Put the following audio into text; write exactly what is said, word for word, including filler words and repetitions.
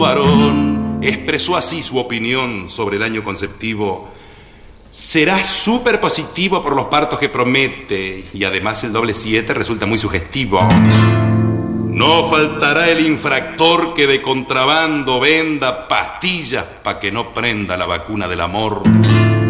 varón expresó así su opinión sobre el año conceptivo. Será súper positivo por los partos que promete, y además el doble siete resulta muy sugestivo. No faltará el infractor que de contrabando venda pastillas pa' que no prenda la vacuna del amor.